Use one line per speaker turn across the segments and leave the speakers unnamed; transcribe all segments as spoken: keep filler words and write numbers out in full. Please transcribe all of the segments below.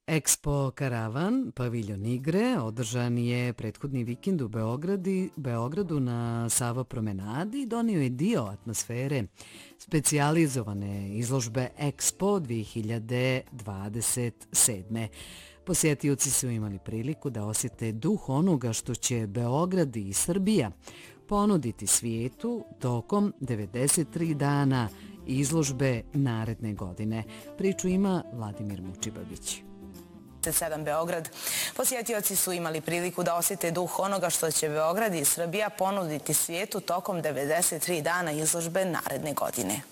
Expo Karavan, paviljon igre, održan je prethodni vikend u Beogradi, Beogradu na Sava promenadi i donio je dio atmosfere specijalizovane izložbe Expo dvije hiljade dvadeset sedme. Posjetioci su imali priliku da osjete duh onoga što će Beograd i Srbija ponuditi svijetu tokom devedeset tri dana izložbe naredne godine. Priču ima Vladimir Mučibabić.
sedam Beograd. Posjetioci su imali priliku da osjete duh onoga što će Beograd i Srbija ponuditi svijetu tokom devedeset tri dana izložbe naredne godine.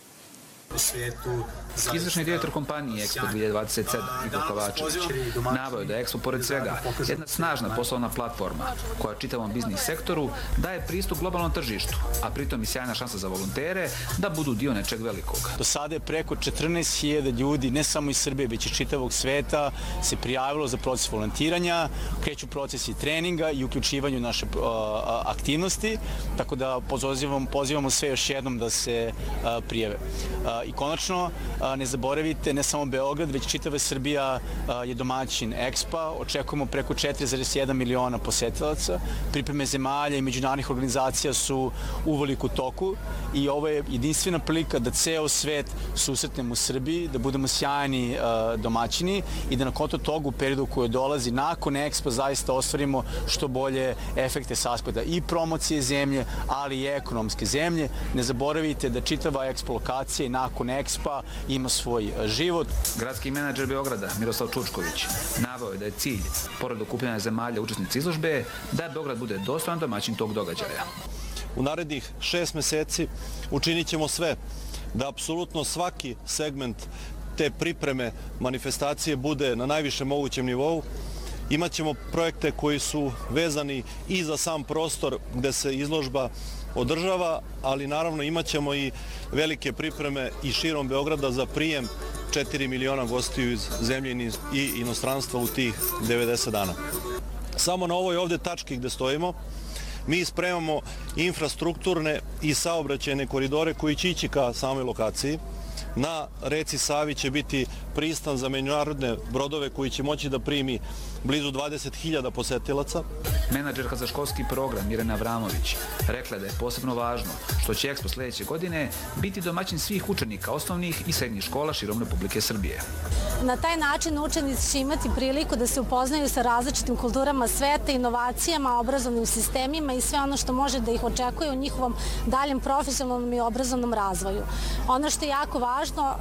Izvršni direktor kompanije Expo dvije hiljade dvadeset sedam, Igor Kovačević, naveo da je Expo, pored svega, jedna snažna poslovna platforma koja čitavom biznis sektoru daje pristup globalnom tržištu, a pritom i sjajna šansa za volontere da budu dio nečeg velikog.
Do sada je preko četrnaest hiljada ljudi, ne samo iz Srbije, već iz čitavog sveta, se prijavilo za proces volontiranja, kreću procesi treninga i uključivanju naše uh, aktivnosti, tako da pozivamo, pozivamo sve još jednom da se uh, prijave. Uh, I konačno, ne zaboravite, ne samo Beograd, već čitava Srbija je domaćin Expa. Očekujemo preko četiri zarez jedan miliona posjetilaca. Pripreme zemalja i međunarodnih organizacija su u veliku toku i ovo je jedinstvena prilika da ceo svet susretnemo u Srbiji, da budemo sjajni domaćini i da na konto toga u periodu koji dolazi nakon Expa zaista ostvarimo što bolje efekte s aspekta i promocije zemlje, ali i ekonomske zemlje. Ne zaboravite da čitava Expo lokacija i nakon Expa ima svoj život.
Gradski menadžer Beograda, Miroslav Čučković, naveo je da je cilj, pored okupljanja zemalja učesnici izložbe, da Beograd bude dostojan domaćin tog događaja.
U narednih šest meseci učinit ćemo sve da apsolutno svaki segment te pripreme manifestacije bude na najvišem mogućem nivou. Imaćemo projekte koji su vezani i za sam prostor gde se izložba održava, ali naravno imaćemo i velike pripreme i širom Beograda za prijem četiri miliona gostiju iz zemlje i inostranstva u tih devedeset dana. Samo na ovoj ovdje tački gde stojimo mi spremamo infrastrukturne i saobraćajne koridore koji će ići ka samoj lokaciji. Na reci Savi će biti pristan za međunarodne brodove koji će moći da primi blizu dvadeset hiljada posetilaca.
Menadžerka za školski program Mirena Avramović rekla da je posebno važno što će Expo sljedeće godine biti domaćin svih učenika osnovnih i srednjih škola širom Republike Srbije.
Na taj način učenici će imati priliku da se upoznaju sa različitim kulturama sveta, inovacijama, obrazovnim sistemima i sve ono što može da ih očekuje u njihovom daljem profesionalnom i obrazovnom razvoju. Ono što je jako važno,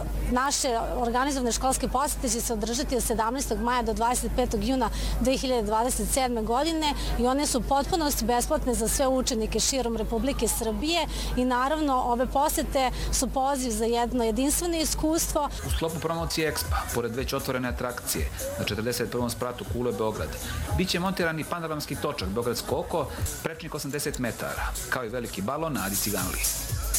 naše organizovane školske posete će se održati od sedamnaestog maja do dvadeset petog juna dvije hiljade dvadeset sedme. godine i one su potpunosti besplatne za sve učenike širom Republike Srbije i naravno ove posete su poziv za jedno jedinstveno iskustvo.
U sklopu promocije Expa, pored već otvorene atrakcije na četrdeset prvom spratu kule Beograd, bit će montirani panoramski točak Beogradsko oko, prečnik osamdeset metara, kao i veliki balon na Adi Ciganli.